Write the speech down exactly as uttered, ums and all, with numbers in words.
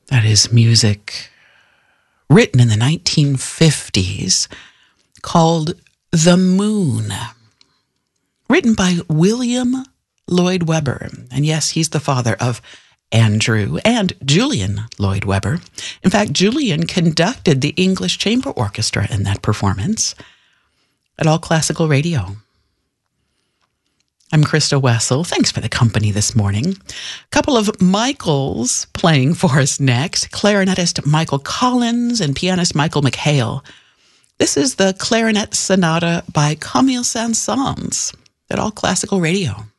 That is music written in the nineteen fifties called The Moon, written by William Lloyd Webber. And yes, he's the father of Andrew and Julian Lloyd Webber. In fact, Julian conducted the English Chamber Orchestra in that performance at All Classical Radio. I'm Krista Wessel. Thanks for the company this morning. A couple of Michaels playing for us next. Clarinetist Michael Collins and pianist Michael McHale. This is the Clarinet Sonata by Camille Saint-Saëns at All Classical Radio.